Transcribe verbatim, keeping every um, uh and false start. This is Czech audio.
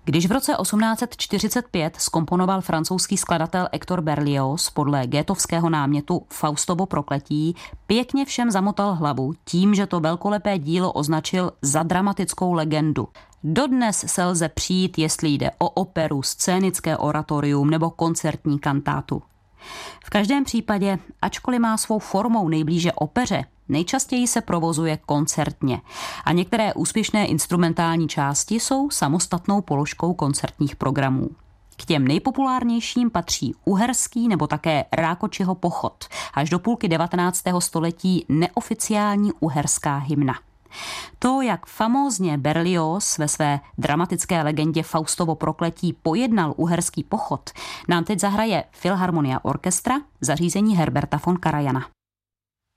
Když v roce osmnáct set čtyřicet pět zkomponoval francouzský skladatel Hector Berlioz podle Goethovského námětu Faustovo prokletí, pěkně všem zamotal hlavu tím, že to velkolepé dílo označil za dramatickou legendu. Dodnes se lze přijít, jestli jde o operu, scénické oratorium nebo koncertní kantátu. V každém případě, ačkoliv má svou formou nejblíže opeře, nejčastěji se provozuje koncertně a některé úspěšné instrumentální části jsou samostatnou položkou koncertních programů. K těm nejpopulárnějším patří uherský nebo také Rákočiho pochod, až do půlky devatenáctého století neoficiální uherská hymna. To, jak famózně Berlioz ve své dramatické legendě Faustovo prokletí pojednal uherský pochod, nám teď zahraje Filharmonia Orchestra, zařízení Herberta von Karajana.